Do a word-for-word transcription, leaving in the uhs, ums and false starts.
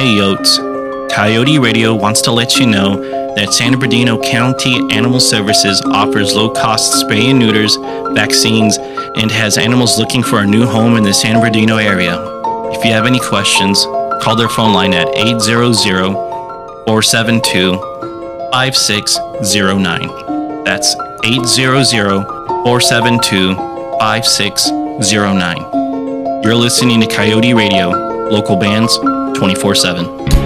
Hey Yotes, Coyote Radio wants to let you know that San Bernardino County Animal Services offers low-cost spay and neuters, vaccines, and has animals looking for a new home in the San Bernardino area. If you have any questions, call their phone line at eight hundred, four seven two, five six zero nine. That's eight hundred, four seven two, five six zero nine. You're listening to Coyote Radio, local bands twenty-four seven.